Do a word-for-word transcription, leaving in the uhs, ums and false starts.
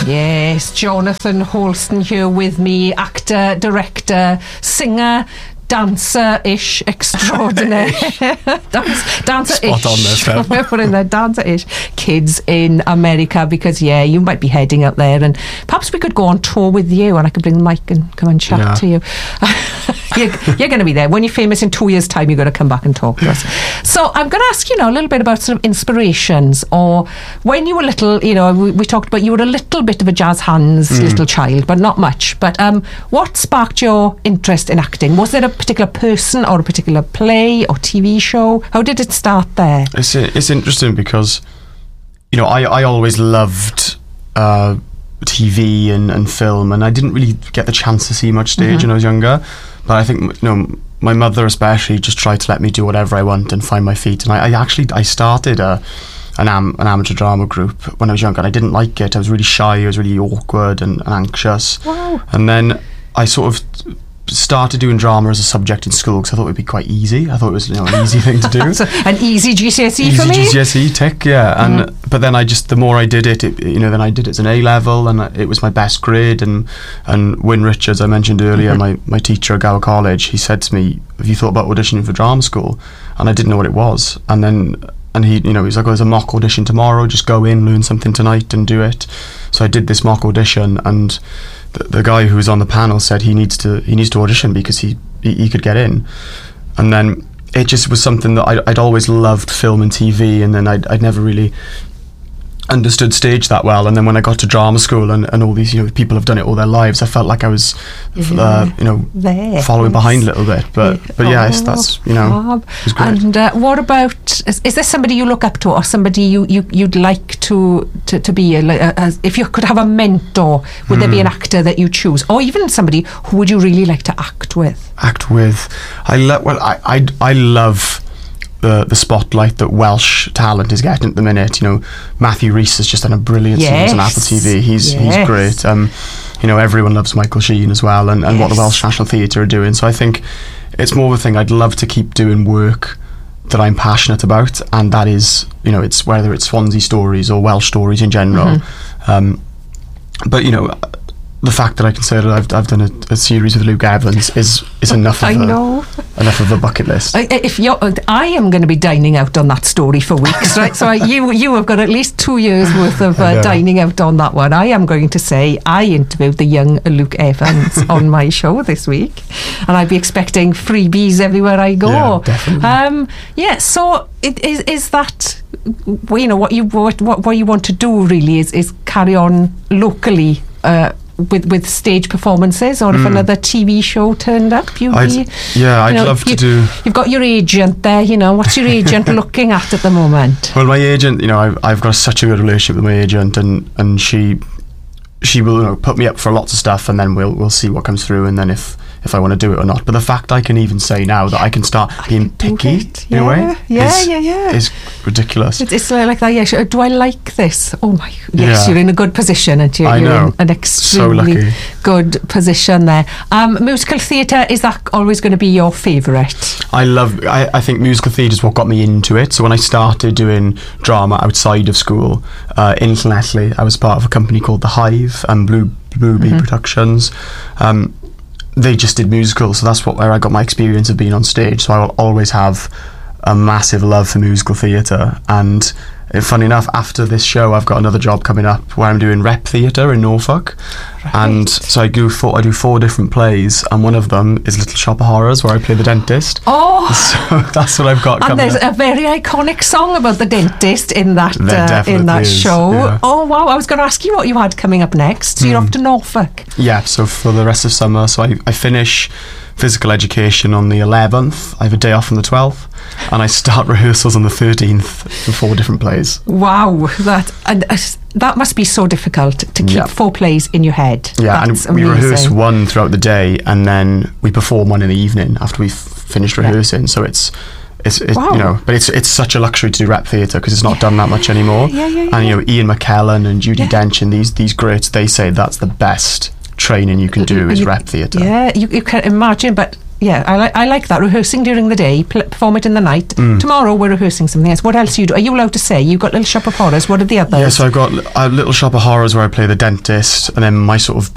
Yes, Jonathan Holston here with me, actor, director, singer, dancer-ish extraordinaire. Dance, dancer-ish. Spot on there, Steph. We're putting there, dancer-ish kids in America because, yeah, you might be heading out there and perhaps we could go on tour with you and I could bring the mic and come and chat yeah. to you. you're you're going to be there. When you're famous in two years' time, you're going to come back and talk to us. So I'm going to ask you now a little bit about sort of inspirations, or when you were little, you know, we, we talked about you were a little bit of a jazz hands mm. little child, but not much. But um, what sparked your interest in acting? Was there a particular person or a particular play or T V show? How did it start there? It's it's interesting because, you know, I, I always loved uh, T V and, and film, and I didn't really get the chance to see much stage mm-hmm. when I was younger. But I think, you know, my mother especially just tried to let me do whatever I want and find my feet. And I, I actually I started a an, am, an amateur drama group when I was younger, and I didn't like it. I was really shy. I was really awkward and, and anxious. Wow. And then I sort of started doing drama as a subject in school because I thought it would be quite easy. I thought it was, you know, an easy thing to do. So an easy G C S E easy for me? G C S E tick, yeah. And mm. but then I just, the more I did it, it, you know, then I did it as an A level, and it was my best grade. And and Wyn Richards, I mentioned earlier, mm-hmm. my my teacher at Gower College, he said to me, "Have you thought about auditioning for drama school?" And I didn't know what it was. And then and he, you know, he's like, "Oh, there's a mock audition tomorrow. Just go in, learn something tonight, and do it." So I did this mock audition, and the, the guy who was on the panel said he needs to he needs to audition because he he, he could get in. And then it just was something that I'd, I'd always loved, film and T V, and then I'd, I'd never really understood stage that well. And then when I got to drama school, and, and all these, you know, people have done it all their lives, I felt like I was yeah. uh, you know there. following behind a little bit. But yeah. but yeah, oh, it's, that's, you know, it was great. And uh, what about, is, is there somebody you look up to, or somebody you, you you'd like to to, to be a, a, a, if you could have a mentor, would mm. there be an actor that you choose, or even somebody who would you really like to act with? Act with I love well I I, I love the the spotlight that Welsh talent is getting at the minute. You know, Matthew Rhys has just done a brilliant yes. series on Apple T V. He's yes. he's great. Um, you know, everyone loves Michael Sheen as well, and, and yes. what the Welsh National Theatre are doing. So I think it's more of a thing. I'd love to keep doing work that I'm passionate about, and that is, you know, it's whether it's Swansea stories or Welsh stories in general. Mm-hmm. Um, but you know, the fact that I can say that I've I've done a, a series with Luke Evans is is enough. Of I a, know. enough of a bucket list. I, if you're, I am going to be dining out on that story for weeks, right? So I, you you have got at least two years worth of uh, dining out on that one. I am going to say I interviewed the young Luke Evans on my show this week, and I'd be expecting freebies everywhere I go. Yeah, definitely. Um, yeah. So it, is is that, you know, what you what what, what you want to do really is is carry on locally. Uh, With, with stage performances, or if mm. another T V show turned up, you'd I'd, be, yeah, I'd you know, love to you, do. You've got your agent there, you know. What's your agent looking at at the moment? Well, my agent, you know, I've, I've got such a good relationship with my agent, and, and she she will, you know, put me up for lots of stuff, and then we'll we'll see what comes through, and then if. if I want to do it or not. But the fact I can even say now that I can start I being can picky it, in yeah, a way yeah, is, yeah, yeah. is ridiculous. It's, it's like that, yeah. Do I like this? Oh my, yes, yeah. you're in a good position, and you're, I you're know. in an extremely so good position there. Um, musical theatre, is that always going to be your favourite? I love, I, I think musical theatre is what got me into it. So when I started doing drama outside of school, uh, in Llanelli, I was part of a company called The Hive and Blue, Blue Bee mm-hmm. Productions. Um, they just did musicals, so that's what where I got my experience of being on stage. So I will always have a massive love for musical theatre. And uh, funny enough, after this show, I've got another job coming up where I'm doing rep theatre in Norfolk. Right. And so I do four, I do four different plays, and one of them is Little Shop of Horrors, where I play the dentist. Oh, so that's what I've got. And coming there's up. a very iconic song about the dentist in that uh, in that is, show. Yeah. Oh wow! I was going to ask you what you had coming up next. So mm. you're off to Norfolk. Yeah. So for the rest of summer, so I, I finish physical education on the eleventh. I have a day off on the twelfth, and I start rehearsals on the thirteenth for four different plays. Wow, that and uh, that must be so difficult to keep yeah. four plays in your head. Yeah, That's and we amazing. rehearse one throughout the day, and then we perform one in the evening after we've finished rehearsing. Yeah. So it's. It's, it's wow. you know, but it's it's such a luxury to do rep theatre because it's not yeah. done that much anymore. Yeah, yeah, yeah. And you know, Ian McKellen and Judi yeah. Dench and these these greats, they say that's the best training you can do is you, rep theatre. Yeah, you, you can imagine, but Yeah, I, li- I like that. Rehearsing during the day, pl- perform it in the night. Mm. Tomorrow we're rehearsing something else. What else do you do? Are you allowed to say? You've got Little Shop of Horrors. What are the others? Yeah, so I've got a Little Shop of Horrors where I play the dentist, and then my sort of